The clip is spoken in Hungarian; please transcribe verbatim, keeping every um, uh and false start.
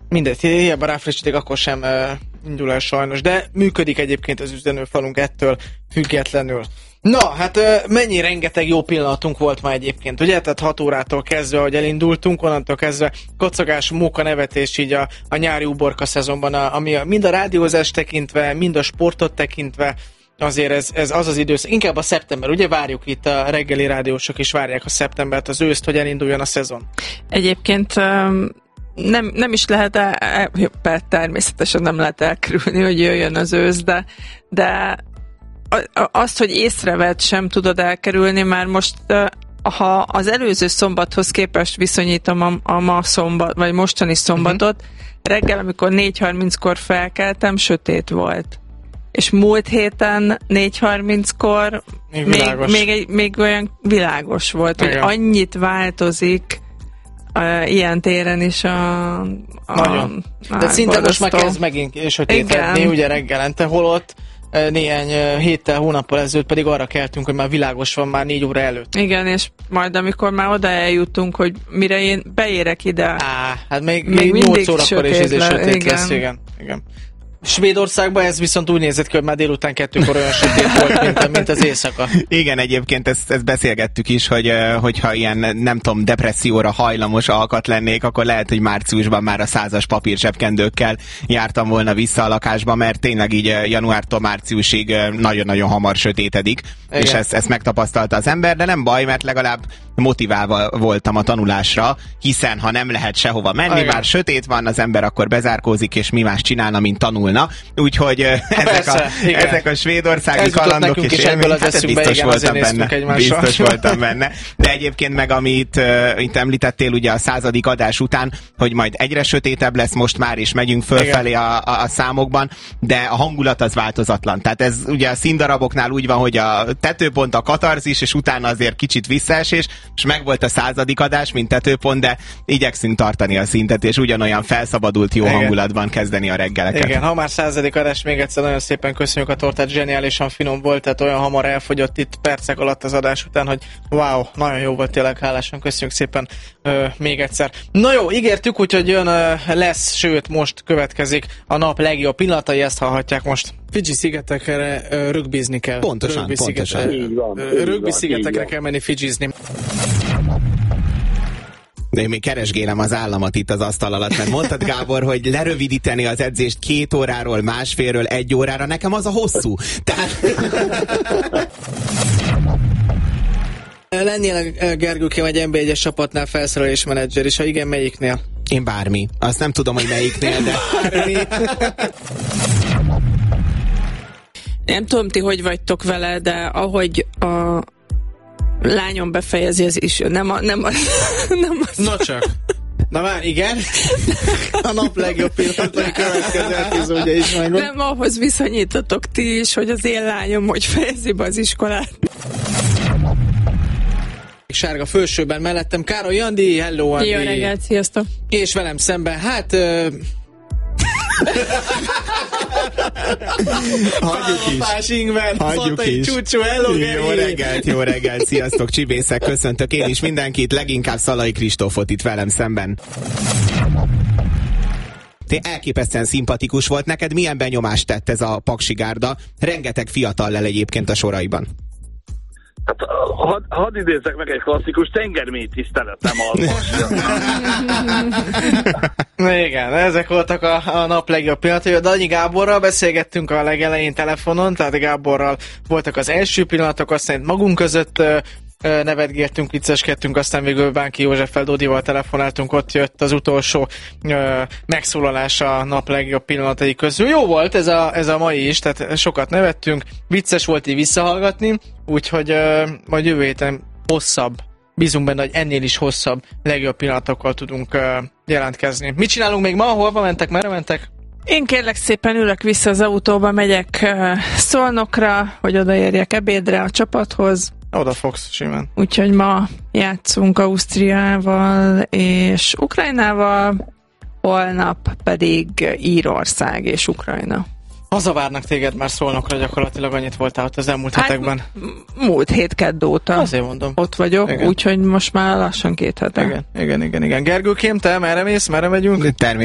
Mindegy, hiába ráfrissítik, akkor sem uh, indul el sajnos, de működik egyébként az üzenőfalunk ettől függetlenül. Na, hát uh, mennyi rengeteg jó pillanatunk volt ma egyébként, ugye? Tehát hat órától kezdve, ahogy elindultunk, onnantól kezdve kocogás, móka, nevetés így a, a nyári uborka szezonban, a, ami a, mind a rádiózást tekintve, mind a sportot tekintve, azért ez, ez az az időszak, inkább a szeptember, ugye várjuk itt a reggeli rádiósok is várják a szeptembert, az őszt, hogy elinduljon a szezon. Egyébként um, nem, nem is lehet el, el, természetesen nem lehet elkerülni, hogy jöjjön az ősz, de, de azt, hogy észrevett, sem tudod elkerülni, már most ha az előző szombathoz képest viszonyítom a, a ma szombat, vagy mostani szombatot, uh-huh. reggel, amikor négy harminckor felkeltem, sötét volt. És múlt héten négy harminckor még, még, még, egy, még olyan világos volt, igen. Hogy annyit változik uh, ilyen téren is a... a Nagyon. A, de szinte most már kezd megint sötétedni, ugye reggelente, holott néhány héttel, hónappal ezelőtt pedig arra keltünk, hogy már világos van már négy óra előtt. Igen, és majd amikor már oda eljutunk, hogy mire én beérek ide... Á, hát még, még, még nyolc órakor is ez sötét igen. lesz, igen. igen. Svédországban ez viszont úgy nézett ki, hogy már délután kettőkor olyan sötét volt, mint, mint az éjszaka. Igen, egyébként ezt, ezt beszélgettük is, hogy hogyha ilyen, nem tudom, depresszióra hajlamos alkat lennék, akkor lehet, hogy márciusban már a százas papírsebkendőkkel jártam volna vissza a lakásba, mert tényleg így januártól márciusig nagyon-nagyon hamar sötétedik, igen. És ezt, ezt megtapasztalta az ember, de nem baj, mert legalább motiválva voltam a tanulásra, hiszen ha nem lehet sehova menni, igen. Már sötét van, az ember akkor bezárkózik, és mi más csinálna, mint tanulna. Úgyhogy ezek, persze, a, ezek a svédországi kalandok és élmény, hát biztos voltam benne. Biztos voltam benne. De egyébként meg, amit uh, itt említettél ugye a századik adás után, hogy majd egyre sötétebb lesz most már, és megyünk fölfelé a, a, a számokban, de a hangulat az változatlan. Tehát ez ugye a színdaraboknál úgy van, hogy a tetőpont a katarzis, és utána azért kicsit visszaesés, és megvolt a századik adás, mint tetőpont, de igyekszünk tartani a szintet, és ugyanolyan felszabadult jó igen. hangulatban kezdeni a reggeleket. Igen, ha már századik adás, még egyszer nagyon szépen köszönjük a tortát, zseniálisan finom volt, tehát olyan hamar elfogyott itt percek alatt az adás után, hogy wow, nagyon jó volt, tényleg hálásan köszönjük szépen ö, még egyszer. Na jó, ígértük, úgyhogy jön ö, lesz, sőt most következik a nap legjobb pillanatai, ezt hallhatják most. Fidzsi szigetekre ö, rögbizni kell. Pontosan, rögbi pontosan. Szigetre, rögbi szigetekre kell menni fidzsizni. De én még keresgélem az államat itt az asztal alatt, mert mondtad, Gábor, hogy lerövidíteni az edzést két óráról, másfélről, egy órára, nekem az a hosszú. Tehát... Lennél Gergőkém egy en bé egyes csapatnál felszerelésmenedzser, és ha igen, melyiknél? Én bármi. Azt nem tudom, hogy melyiknél, de... Bármi. Nem tudom, ti hogy vagytok vele, de ahogy a lányom befejezi az is, nem a... Nem a nem a Na csak. Na már, igen. A nap legjobb pillanatai következő epizódja is megvan. Nem ahhoz viszonyítatok ti is, hogy az én lányom hogy fejezi be az iskolát. Sárga fölsőben mellettem Károly Andi, hello Andi. Jó reggelt, sziasztok. És velem szemben, hát... Uh... Hagyjuk is. Pálapás Ingver, Hagyjuk Szatai is. Csúcsú, hello Geri. Jó reggelt, jó reggelt, sziasztok, csibészek, köszöntök én is mindenkit, leginkább Szalai Kristófot itt velem szemben. Te elképesztően szimpatikus volt, neked milyen benyomást tett ez a Paksi Gárda? Rengeteg fiatallal egyébként a soraiban. Hát, had, hadd idézzek meg egy klasszikus, tengermély tiszteletem almas. Na igen, ezek voltak a, a nap legjobb pillanatai. Danyi Gáborral beszélgettünk a legelején telefonon, tehát Gáborral voltak az első pillanatok, aztán magunk között uh, nevetgéltünk, vicceskedtünk, aztán végül Bánki Józseffel, Dodival telefonáltunk, ott jött az utolsó uh, megszólalás a nap legjobb pillanatai közül. Jó volt ez a, ez a mai is, tehát sokat nevettünk, vicces volt így visszahallgatni, úgyhogy uh, majd jövő héten hosszabb, bízunk benne, hogy ennél is hosszabb legjobb pillanatokkal tudunk uh, jelentkezni. Mit csinálunk még ma? Hova mentek? Merre mentek? Én kérlek szépen ülök vissza az autóba, megyek uh, Szolnokra, hogy odaérjek ebédre a csapathoz. Oda fogsz simán. Úgyhogy ma játszunk Ausztriával és Ukrajnával, holnap pedig Írország és Ukrajna. Hazavárnak téged már Szolnokra, gyakorlatilag annyit voltál ott az elmúlt hát, hetekben. Múlt hét kedd óta. Azért mondom. Ott vagyok, úgyhogy most már lassan két hete. Igen, igen, igen, igen. Gergőkém, te merre mész, merre megyünk?